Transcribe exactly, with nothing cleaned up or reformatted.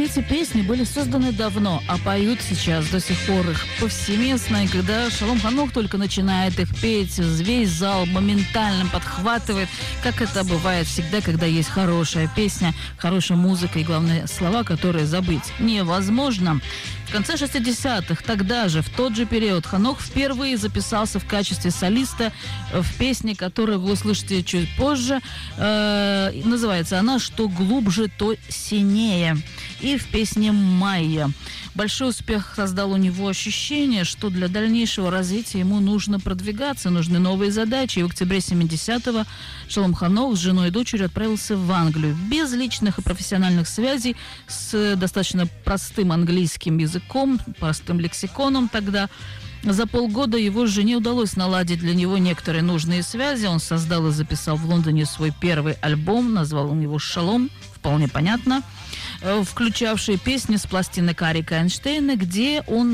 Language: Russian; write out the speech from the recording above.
эти песни были созданы давно, а поют сейчас до сих пор их повсеместно. И когда Шалом Ханух только начинает их петь, весь зал моментально подхватывает, как это бывает всегда, когда есть хорошая песня, хорошая музыка и, главное, слова, которые забыть невозможно. В конце шестидесятых, тогда же, в тот же период, Ханух впервые записался в качестве солиста в песне, которую вы услышите чуть позже. Э, называется она «Что глубже, то синее». И в песне «Майя». Большой успех создал у него ощущение, что для дальнейшего развития ему нужно продвигаться, нужны новые задачи. И в октябре семидесятого Шалом Ханух с женой и дочерью отправился в Англию. Без личных и профессиональных связей, с достаточно простым английским языком, простым лексиконом тогда. За полгода его жене удалось наладить для него некоторые нужные связи. Он создал и записал в Лондоне свой первый альбом, назвал он его «Шалом», вполне понятно, включавший песни с пластинок Арика Эйнштейна, где он